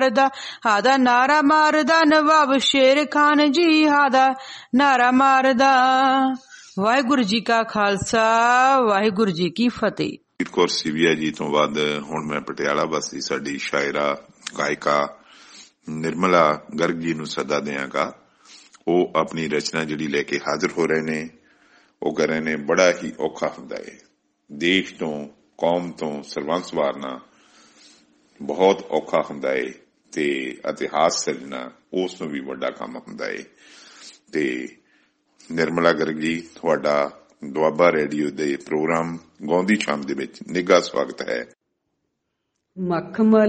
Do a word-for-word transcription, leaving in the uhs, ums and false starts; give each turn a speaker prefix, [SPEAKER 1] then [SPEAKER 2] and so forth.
[SPEAKER 1] ਦਾ ਹਾਦਾ ਨਾਰਾ ਮਾਰਦਾ ਨਵਾਬ ਸ਼ੇਰ ਖਾਨ ਜੀ ਹਾਦਾ ਨਾਰਾ ਮਾਰਦਾ। ਵਾਹਿਗੁਰੂ ਜੀ ਕਾ ਖਾਲਸਾ ਵਾਹਿਗੁਰੂ ਜੀ ਕੀ ਫਤਿਹ।
[SPEAKER 2] ਕੌਰ ਸਿਵੀਆ ਜੀ ਤੋਂ ਬਾਅਦ ਹੁਣ ਮੈਂ ਪਟਿਆਲਾ ਵਾਸੀ ਸਾਡੀ ਸ਼ਾਇਰਾ ਗਾਇਕਾ ਨਿਰਮਲਾ ਗਰਗ ਜੀ ਨੂੰ ਸੱਦਾ ਦਿਆਂਗਾ। ਉਹ ਆਪਣੀ ਰਚਨਾ ਜਿਹੜੀ ਲੈ ਕੇ ਹਾਜ਼ਰ ਹੋ ਰਹੇ ਨੇ। ਉਹ ਕਹਿ ਰਹੇ ਨੇ ਬੜਾ ਹੀ ਔਖਾ ਹੁੰਦਾ ਹੈ ਦੇਸ਼ ਤੋਂ ਕੌਮ ਤੋਂ ਸਰਬੰਸ ਵਾਰਨਾ, ਬਹੁਤ ਔਖਾ ਹੁੰਦਾ ਹੈ ਤੇ ਇਤਿਹਾਸ ਸਿਰਜਣਾ ਉਸ ਤੋਂ ਵੀ ਵੱਡਾ ਕੰਮ ਹੁੰਦਾ ਹੈ। ਤੇ ਨਿਰਮਲਾ ਗਰਗ ਜੀ ਤੁਹਾਡਾ ਦੁਆਬਾ ਰੇਡੀਓ ਦੇ ਪ੍ਰੋਗਰਾਮ ਗਾਉਂਦੀ ਸ਼ਾਮ ਦੇ ਵਿੱਚ ਨਿੱਘਾ ਸਵਾਗਤ ਹੈ।
[SPEAKER 3] ਮਖਮਲ